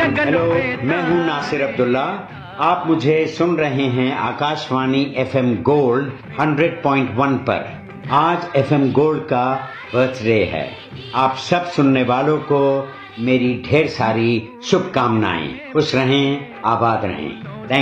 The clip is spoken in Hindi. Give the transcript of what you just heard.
हेलो, मैं हूँ नासिर अब्दुल्ला। आप मुझे सुन रहे हैं आकाशवाणी FM गोल्ड 100.1 पर। आज FM गोल्ड का बर्थडे है। आप सब सुनने वालों को मेरी ढेर सारी शुभकामनाएं। खुश रहें, आबाद रहें।